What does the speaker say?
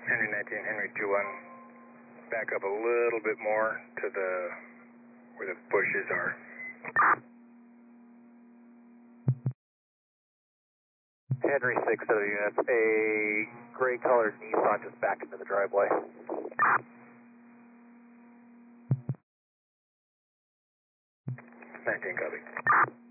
Henry 19, Henry 21. Back up a little bit more to the where the bushes are. Henry 6 other units, a gray colored Nissan just back into the driveway. 19 copy.